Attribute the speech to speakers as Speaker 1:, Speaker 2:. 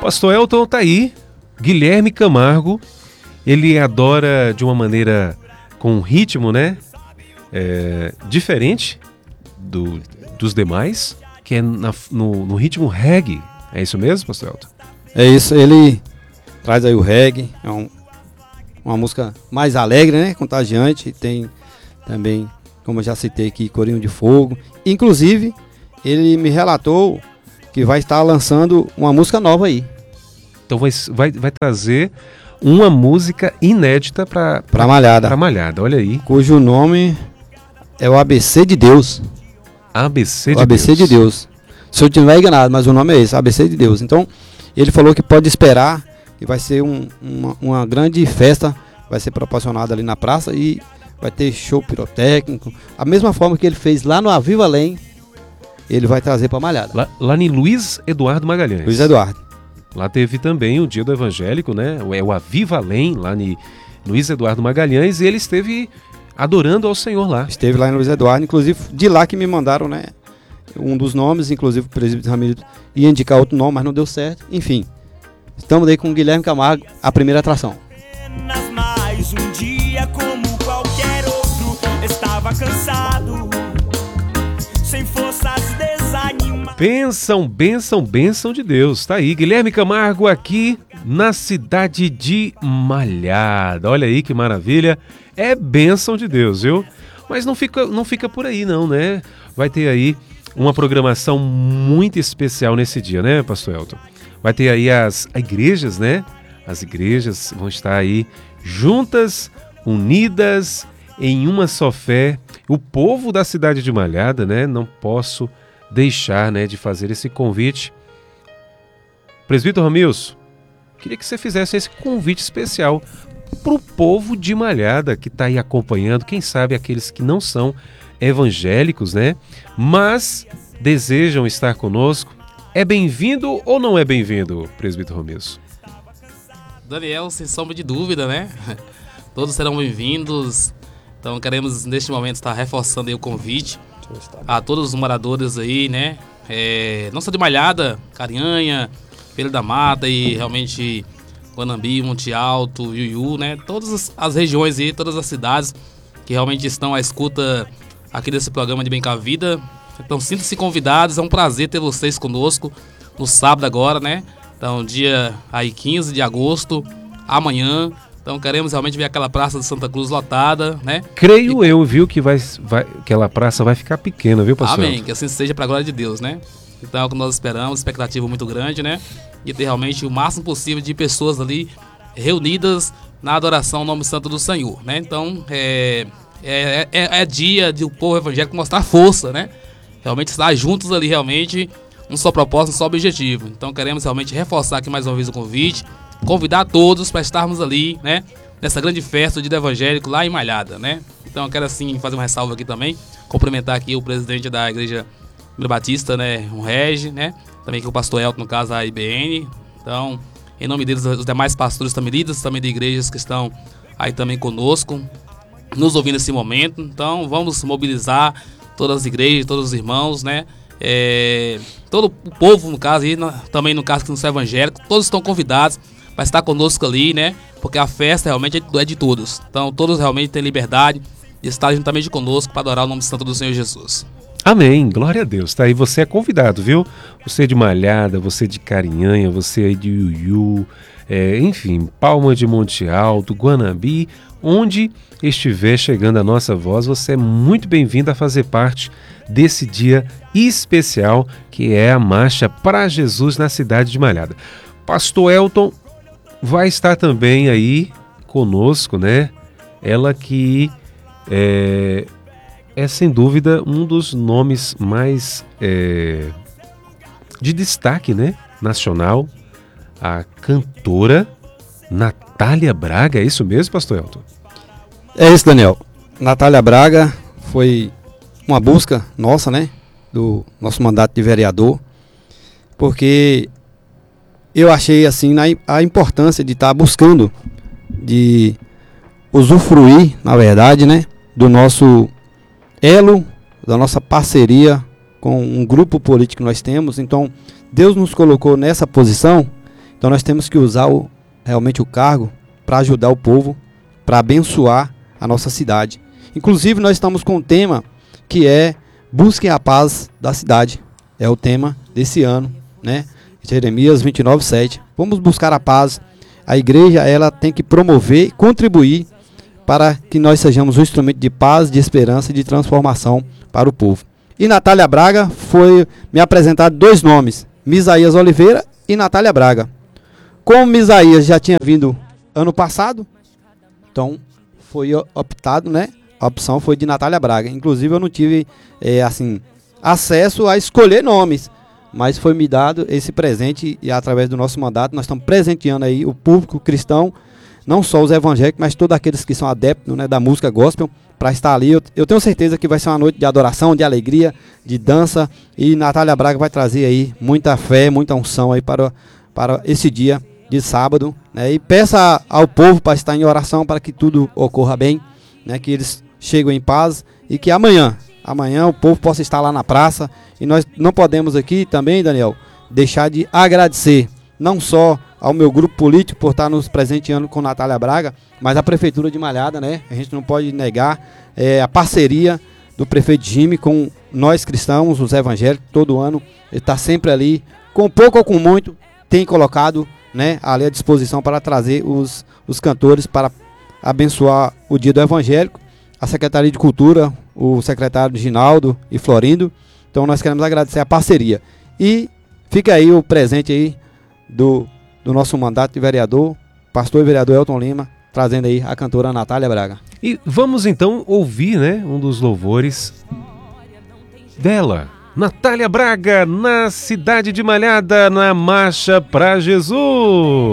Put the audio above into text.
Speaker 1: Pastor Elton tá aí, Guilherme Camargo, ele adora de uma maneira com um ritmo, né, diferente dos demais, que é no ritmo reggae. É isso mesmo, Pastor Elton?
Speaker 2: É isso, ele traz aí o reggae, é uma música mais alegre, né, contagiante, tem também, como eu já citei aqui, Corinho de Fogo. Inclusive, ele me relatou que vai estar lançando uma música nova aí.
Speaker 1: Então vai trazer uma música inédita para
Speaker 2: Malhada.
Speaker 1: Para Malhada, olha aí.
Speaker 2: Cujo nome é o ABC de Deus.
Speaker 1: ABC de Deus.
Speaker 2: O ABC de Deus. Se eu estiver enganado, mas o nome é esse, ABC de Deus. Então, ele falou que pode esperar, que vai ser uma grande festa, vai ser proporcionada ali na praça e vai ter show pirotécnico. A mesma forma que ele fez lá no Aviva Além, ele vai trazer para Malhada.
Speaker 1: Lá em Luiz Eduardo Magalhães.
Speaker 2: Luiz Eduardo.
Speaker 1: Lá teve também o Dia do Evangélico, né? É o Aviva Além, lá em Luiz Eduardo Magalhães, e ele esteve adorando ao Senhor lá.
Speaker 2: Esteve lá em Luiz Eduardo, inclusive de lá que me mandaram, né? Um dos nomes, inclusive o presbítero Ramiro ia indicar outro nome, mas não deu certo. Enfim, estamos aí com o Guilherme Camargo, a primeira atração.
Speaker 3: Mais um dia como qualquer outro, estava cansado, sem forças, desanimado.
Speaker 1: Bênção de Deus. Tá aí, Guilherme Camargo aqui na cidade de Malhada. Olha aí que maravilha. É bênção de Deus, viu? Mas não fica por aí não, né? Vai ter aí uma programação muito especial nesse dia, né, Pastor Elton? Vai ter aí as igrejas, né? As igrejas vão estar aí juntas, unidas, em uma só fé. O povo da cidade de Malhada, né? Não posso deixar, né, de fazer esse convite. Presbítero Ramilson, queria que você fizesse esse convite especial para o povo de Malhada que está aí acompanhando, quem sabe aqueles que não são evangélicos, né? Mas desejam estar conosco. É bem-vindo ou não é bem-vindo, presbítero Ramilson?
Speaker 4: Daniel, sem sombra de dúvida, né? Todos serão bem-vindos. Então queremos neste momento estar reforçando aí o convite a todos os moradores aí, né? Não só de Malhada, Carinhanha, Feira da Mata e realmente Guanambi, Monte Alto, Iuiú, né? Todas as regiões aí, todas as cidades que realmente estão à escuta aqui desse programa de Bem com a Vida. Então sintam-se convidados, é um prazer ter vocês conosco no sábado agora, né? Então dia aí 15 de agosto, amanhã. Então queremos realmente ver aquela praça de Santa Cruz lotada, né?
Speaker 1: Creio eu, viu, que aquela praça vai ficar pequena, viu, pastor?
Speaker 4: Amém, que assim seja para a glória de Deus, né? Então é o que nós esperamos, expectativa muito grande, né? E ter realmente o máximo possível de pessoas ali reunidas na adoração ao nome santo do Senhor, né? Então é dia de o povo evangélico mostrar força, né? Realmente estar juntos ali, realmente, um só propósito, um só objetivo. Então queremos realmente reforçar aqui mais uma vez o convite, convidar todos para estarmos ali, né? Nessa grande festa do Dia Evangélico lá em Malhada, né? Então eu quero assim fazer uma ressalva aqui também, cumprimentar aqui o presidente da Igreja Batista, né? O Regi, né? Também aqui o pastor Elton, no caso a IBN. Então, em nome deles, os demais pastores também, líderes também de igrejas que estão aí também conosco, nos ouvindo nesse momento. Então vamos mobilizar todas as igrejas, todos os irmãos, né? Todo o povo, no caso, aí, também no caso que não são evangélicos, todos estão convidados para estar conosco ali, né? Porque a festa realmente é de todos. Então todos realmente têm liberdade de estar juntamente conosco para adorar o nome santo do Senhor Jesus.
Speaker 1: Amém, glória a Deus, tá? E você é convidado, viu? Você de Malhada, você de Carinhanha, você aí de Iuiú, enfim, Palma de Monte Alto, Guanambi, onde estiver chegando a nossa voz, você é muito bem-vindo a fazer parte desse dia especial que é a Marcha para Jesus na cidade de Malhada. Pastor Elton vai estar também aí conosco, né? Ela que é sem dúvida um dos nomes mais de destaque, né? Nacional, a cantora Natália Braga. É isso mesmo, pastor Elton?
Speaker 2: É isso, Daniel. Natália Braga foi uma busca nossa, né? Do nosso mandato de vereador, porque eu achei assim a importância de estar buscando, de usufruir, na verdade, né? Do nosso elo, da nossa parceria com um grupo político que nós temos. Então, Deus nos colocou nessa posição. Então nós temos que usar realmente o cargo para ajudar o povo, para abençoar a nossa cidade. Inclusive nós estamos com um tema que é Busquem a Paz da Cidade. É o tema desse ano, né? Jeremias 29:7. Vamos buscar a paz. A igreja, ela tem que promover e contribuir para que nós sejamos um instrumento de paz, de esperança e de transformação para o povo. E Natália Braga foi me apresentado 2 nomes, Misaías Oliveira e Natália Braga. Como Misaías já tinha vindo ano passado, então foi optado, né? A opção foi de Natália Braga. Inclusive eu não tive acesso a escolher nomes, mas foi me dado esse presente e através do nosso mandato nós estamos presenteando aí o público cristão, não só os evangélicos, mas todos aqueles que são adeptos, né, da música gospel, para estar ali. Eu tenho certeza que vai ser uma noite de adoração, de alegria, de dança, e Natália Braga vai trazer aí muita fé, muita unção aí para esse dia de sábado, né? E peça ao povo para estar em oração para que tudo ocorra bem, né? Que eles cheguem em paz e que amanhã o povo possa estar lá na praça. E nós não podemos aqui também, Daniel, deixar de agradecer não só ao meu grupo político por estar nos presenteando com Natália Braga, mas a Prefeitura de Malhada, né? A gente não pode negar a parceria do prefeito Jimmy com nós cristãos, os evangélicos. Todo ano ele está sempre ali, com pouco ou com muito, tem colocado, né, ali à disposição para trazer os cantores para abençoar o dia do evangélico. A Secretaria de Cultura, o secretário Ginaldo e Florindo. Então nós queremos agradecer a parceria. E fica aí o presente aí do nosso mandato de vereador, pastor e vereador Elton Lima, trazendo aí a cantora Natália Braga.
Speaker 1: E vamos então ouvir, né, um dos louvores dela, Natália Braga, na cidade de Malhada, na Marcha pra Jesus.